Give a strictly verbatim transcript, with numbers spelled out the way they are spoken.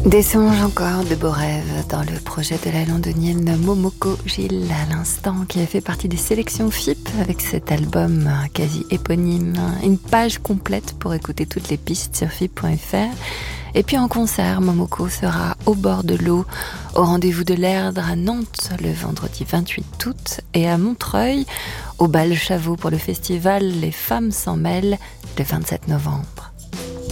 Des songes encore, de beaux rêves dans le projet de la londonienne Momoko Gill à l'instant, qui a fait partie des sélections F I P avec cet album quasi éponyme. Une page complète pour écouter toutes les pistes sur F I P point F R. Et puis en concert, Momoko sera au bord de l'eau, au rendez-vous de l'Erdre à Nantes le vendredi vingt-huit août et à Montreuil, au Bal Chavot pour le festival Les Femmes s'en mêlent le vingt-sept novembre.